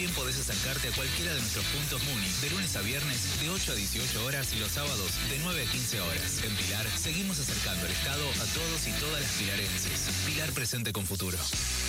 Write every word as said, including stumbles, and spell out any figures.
también podés acercarte a cualquiera de nuestros puntos Muni, de lunes a viernes, de ocho a dieciocho horas y los sábados, de nueve a quince horas. En Pilar, seguimos acercando el Estado a todos y todas las pilarenses. Pilar presente con futuro.